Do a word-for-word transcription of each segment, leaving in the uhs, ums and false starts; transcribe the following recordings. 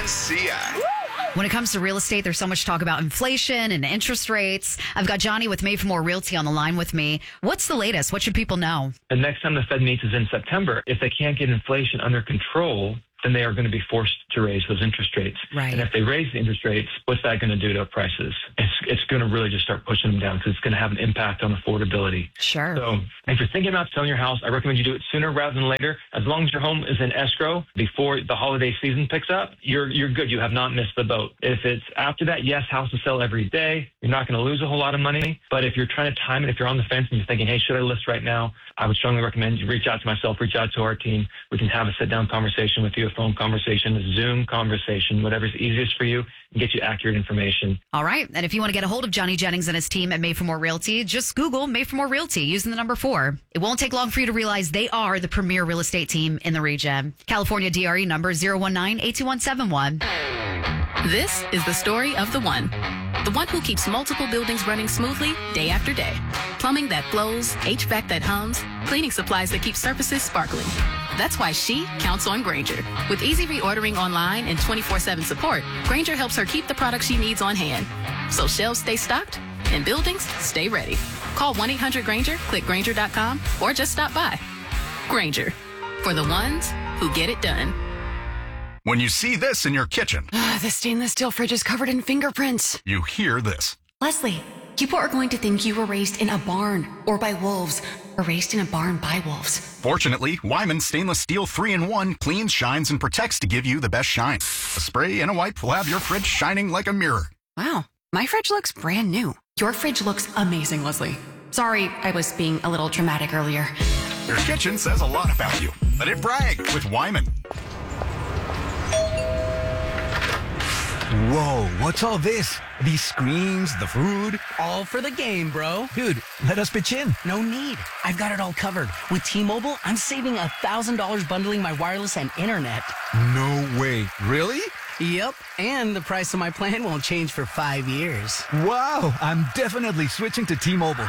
C I. When it comes to real estate, there's so much talk about inflation and interest rates. I've got Johnny with Made for More Realty on the line with me. What's the latest? What should people know? The next time the Fed meets is in September. If they can't get inflation under control, then they are going to be forced to raise those interest rates. Right. And if they raise the interest rates, what's that going to do to prices? It's, it's going to really just start pushing them down because it's going to have an impact on affordability. Sure. So if you're thinking about selling your house, I recommend you do it sooner rather than later. As long as your home is in escrow before the holiday season picks up, you're you're good. You have not missed the boat. If it's after that, yes, houses sell every day. You're not going to lose a whole lot of money. But if you're trying to time it, if you're on the fence and you're thinking, hey, should I list right now? I would strongly recommend you reach out to myself, reach out to our team. We can have a sit-down conversation with you, a phone conversation, a Zoom conversation, whatever's easiest for you, and get you accurate information. All right. And if you want to get a hold of Johnny Jennings and his team at Made for More Realty, just Google Made for More Realty using the number four. It won't take long for you to realize they are the premier real estate team in the region. California D R E number zero one nine, eight two one seven one. This is the story of the one. The one who keeps multiple buildings running smoothly day after day. Plumbing that flows, H V A C that hums, cleaning supplies that keep surfaces sparkling. That's why she counts on Grainger. With easy reordering online and twenty-four seven support, Grainger helps her keep the products she needs on hand. So shelves stay stocked and buildings stay ready. Call one eight hundred Grainger, click Grainger dot com, or just stop by. Grainger, for the ones who get it done. When you see this in your kitchen, Uh, the stainless steel fridge is covered in fingerprints. you hear this. Leslie, people are going to think you were raised in a barn or by wolves or raised in a barn by wolves. Fortunately, Wyman Stainless Steel three in one cleans, shines, and protects to give you the best shine. A spray and a wipe will have your fridge shining like a mirror. Wow, my fridge looks brand new. Your fridge looks amazing, Leslie. Sorry, I was being a little dramatic earlier. Your kitchen says a lot about you. Let it brag with Wyman. Whoa, what's all this? These screens, the food? All for the game, bro. Dude, let us pitch in. No need. I've got it all covered. With T-Mobile, I'm saving one thousand dollars bundling my wireless and internet. No way. Really? Yep. And the price of my plan won't change for five years. Wow, I'm definitely switching to T-Mobile.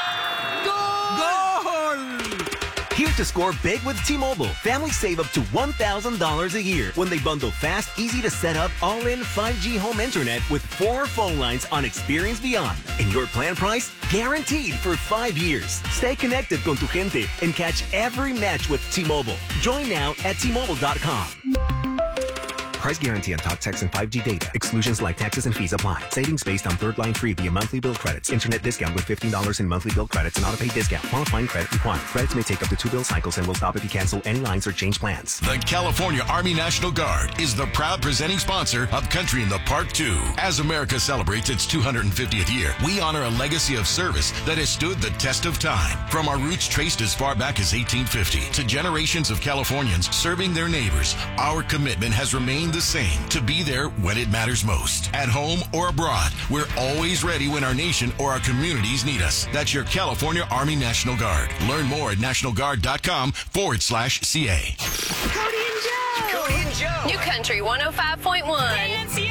Here to score big with T-Mobile. Families save up to one thousand dollars a year when they bundle fast, easy to set up, all-in five G home internet with four phone lines on Experience Beyond. And your plan price? Guaranteed for five years. Stay connected con tu gente and catch every match with T-Mobile. Join now at T Mobile dot com. Price guarantee on talk, text, and five G data. Exclusions like taxes and fees apply. Savings based on third line free via monthly bill credits. Internet discount with fifteen dollars in monthly bill credits and auto-pay discount. Qualifying credit required. Credits may take up to two bill cycles and will stop if you cancel any lines or change plans. The California Army National Guard is the proud presenting sponsor of Country in the Park two. As America celebrates its two hundred fiftieth year, we honor a legacy of service that has stood the test of time. From our roots traced as far back as eighteen fifty to generations of Californians serving their neighbors, our commitment has remained the same, to be there when it matters most. At home or abroad, we're always ready when our nation or our communities need us. That's your California Army National Guard. Learn more at national guard dot com forward slash C A. Cody and Joe. Cody and Joe. New Country one oh five point one. Nancy